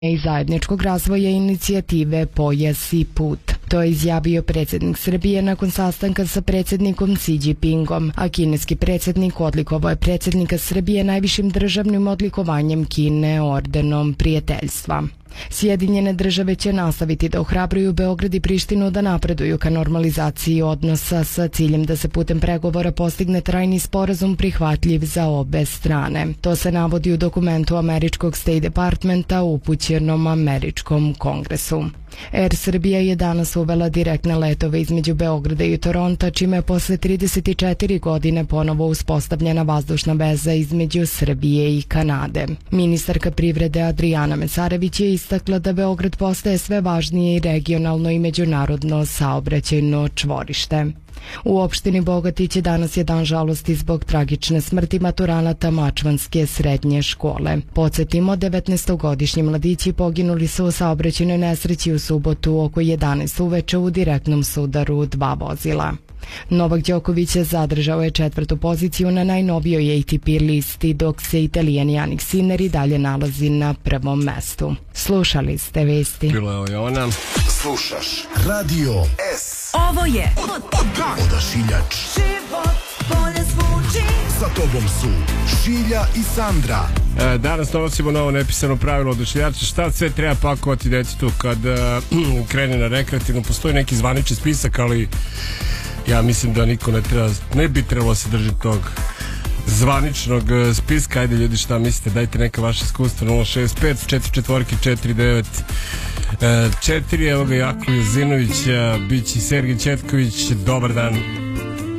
i zajedničkog razvoja inicijative Pojas i put. To je izjavio predsjednik Srbije nakon sastanka sa predsjednikom Xi Jinpingom, a kineski predsjednik odlikovao je predsjednika Srbije najvišim državnim odlikovanjem Kine, ordenom prijateljstva. Sjedinjene države će nastaviti da ohrabruju Beograd i Prištinu da napreduju ka normalizaciji odnosa sa ciljem da se putem pregovora postigne trajni sporazum prihvatljiv za obe strane. To se navodi u dokumentu američkog State Departmenta upućenom američkom kongresu. Air Srbija je danas uvela direktne letove između Beograda i Toronta, čime je posle 34 godine ponovo uspostavljena vazdušna veza između Srbije i Kanade. Ministarka privrede Adrijana Mesarević je istakla da Beograd postaje sve važnije i regionalno i međunarodno saobraćajno čvorište. U opštini Bogatić danas je dan žalosti zbog tragične smrti maturanata Mačvanske srednje škole. Podsjetimo, 19-godišnji mladići poginuli su u saobraćajnoj nesreći u subotu oko 11 uveče u direktnom sudaru dva vozila. Novak Đoković zadržao je 4. poziciju na najnovijoj ATP listi, dok se Italijan Jannik Sinner i dalje nalazi na 1. mestu. Slušali ste vesti. Bilo je ovo Jovana. Slušaš Radio S. Ovo je Odašiljač. Život bolje zvuči. Sa tobom su Šilja i Sandra. Danas donosimo novo nepisano pravilo odašiljača. Šta sve treba pakovati djetetu kad krene na rekreativno? Postoji neki zvanični spisak, ali ja mislim da niko ne bi trebalo se držati tog zvaničnog spiska. Ajde ljudi, šta mislite? Dajte neka vaše iskustva. 065 44 49 4. Evo ga Jako Jozinović, bići Sergej Četković. Dobar dan.